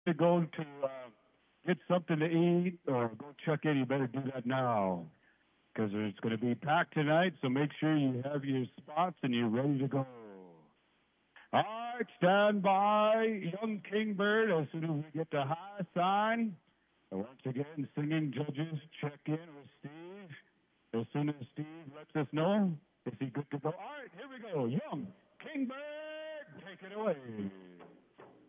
to go to get something to eat or go check in, you better do that now because it's going to be packed tonight. So make sure you have your spots and you're ready to go. All right, stand by, young Kingbird, as soon as we get the high sign. And once again, singing judges check in with Steve. As soon as Steve lets us know, is he good to go? All right, here we go. Young Kingbird, take it away.